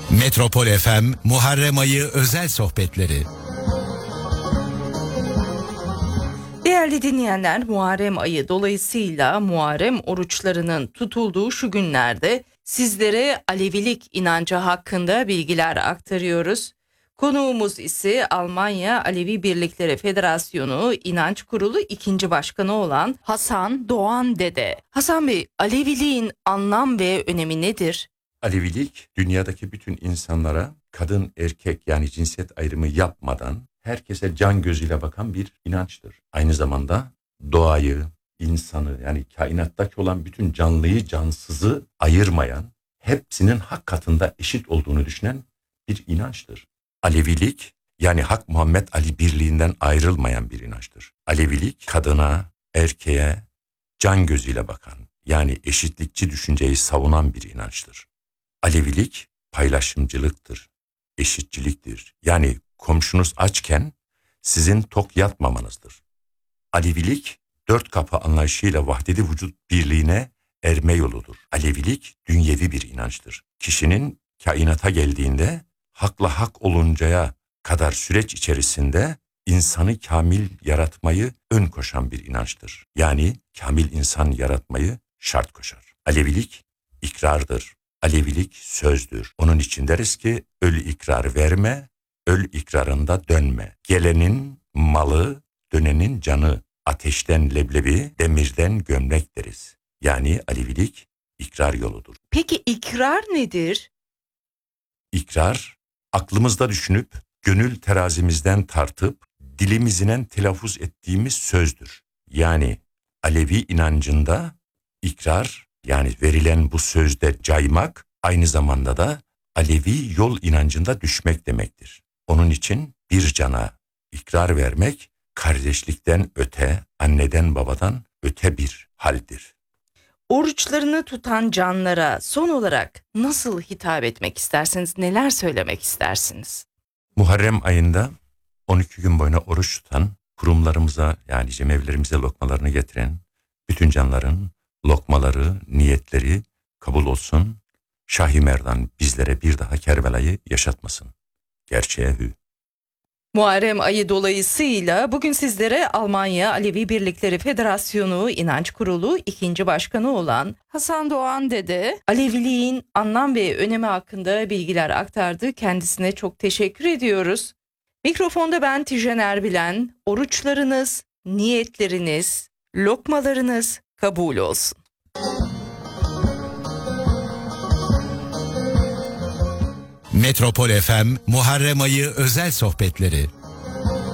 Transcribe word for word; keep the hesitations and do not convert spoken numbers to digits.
Metropol F M Muharrem Ayı özel sohbetleri. Değerli dinleyenler, Muharrem Ayı dolayısıyla Muharrem oruçlarının tutulduğu şu günlerde sizlere Alevilik inancı hakkında bilgiler aktarıyoruz. Konuğumuz ise Almanya Alevi Birlikleri Federasyonu İnanç Kurulu ikinci Başkanı olan Hasan Doğan Dede. Hasan Bey, Aleviliğin anlam ve önemi nedir? Alevilik, dünyadaki bütün insanlara kadın erkek yani cinsiyet ayrımı yapmadan herkese can gözüyle bakan bir inançtır. Aynı zamanda doğayı, insanı yani kainattaki olan bütün canlıyı cansızı ayırmayan, hepsinin hak katında eşit olduğunu düşünen bir inançtır. Alevilik yani Hak Muhammed Ali birliğinden ayrılmayan bir inançtır. Alevilik kadına, erkeğe can gözüyle bakan yani eşitlikçi düşünceyi savunan bir inançtır. Alevilik paylaşımcılıktır, eşitçiliktir. Yani komşunuz açken sizin tok yatmamanızdır. Alevilik dört kapı anlayışıyla vahdedi vücut birliğine erme yoludur. Alevilik dünyevi bir inançtır. Kişinin kainata geldiğinde hakla hak oluncaya kadar süreç içerisinde insanı kamil yaratmayı ön koşan bir inançtır. Yani kamil insan yaratmayı şart koşar. Alevilik ikrardır. Alevilik sözdür. Onun için deriz ki öl ikrar verme, öl ikrarında dönme. Gelenin malı, dönenin canı. Ateşten leblebi, demirden gömlek deriz. Yani Alevilik ikrar yoludur. Peki ikrar nedir? İkrar, aklımızda düşünüp, gönül terazimizden tartıp, dilimizden telaffuz ettiğimiz sözdür. Yani Alevi inancında ikrar, yani verilen bu sözde caymak, aynı zamanda da Alevi yol inancında düşmek demektir. Onun için bir cana ikrar vermek, kardeşlikten öte, anneden babadan öte bir haldir. Oruçlarını tutan canlara son olarak nasıl hitap etmek istersiniz, neler söylemek istersiniz? Muharrem ayında on iki gün boyunca oruç tutan, kurumlarımıza yani cemevlerimize lokmalarını getiren bütün canların lokmaları, niyetleri kabul olsun. Şah-ı Merdan bizlere bir daha Kerbela'yı yaşatmasın. Gerçeğe hü. Muharrem ayı dolayısıyla bugün sizlere Almanya Alevi Birlikleri Federasyonu İnanç Kurulu ikinci Başkanı olan Hasan Doğan Dede, Aleviliğin anlam ve önemi hakkında bilgiler aktardı. Kendisine çok teşekkür ediyoruz. Mikrofonda ben Tijen Erbilen, oruçlarınız, niyetleriniz, lokmalarınız kabul olsun. Metropol F M Muharrem Ayı özel sohbetleri.